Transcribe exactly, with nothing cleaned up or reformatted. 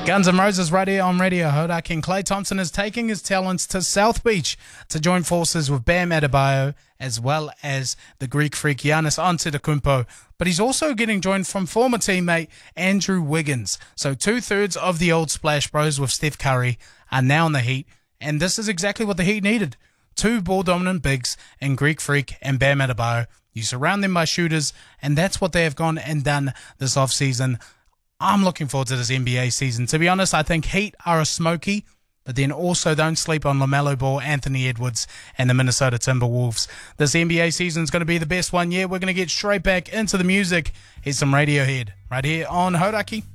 Guns N' Roses right here on Radio Hodak, and Klay Thompson is taking his talents to South Beach to join forces with Bam Adebayo as well as the Greek freak Giannis Antetokounmpo. But he's also getting joined from former teammate Andrew Wiggins. So two-thirds of the old Splash Bros with Steph Curry are now in the Heat, and this is exactly what the Heat needed. Two ball-dominant bigs in Greek freak and Bam Adebayo. You surround them by shooters, and that's what they have gone and done this offseason. I'm looking forward to this N B A season. To be honest, I think Heat are a smoky, but then also don't sleep on LaMelo Ball, Anthony Edwards, and the Minnesota Timberwolves. This N B A season is going to be the best one yet. We're going to get straight back into the music. Here's some Radiohead right here on Hodaki.